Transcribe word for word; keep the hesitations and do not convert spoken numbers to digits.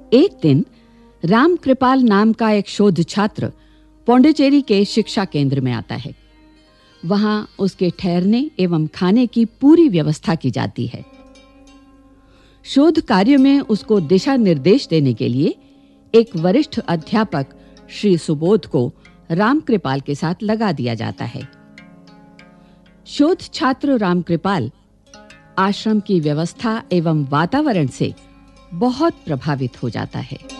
एक दिन रामकृपाल नाम का एक शोध छात्र पौंडीचेरी के शिक्षा केंद्र में आता है। वहां उसके ठहरने एवं खाने की पूरी व्यवस्था की जाती है। शोध कार्य में उसको दिशा निर्देश देने के लिए एक वरिष्ठ अध्यापक श्री सुबोध को रामकृपाल के साथ लगा दिया जाता है। शोध छात्र रामकृपाल आश्रम की व्यवस्था एवं वातावरण से बहुत प्रभावित हो जाता है।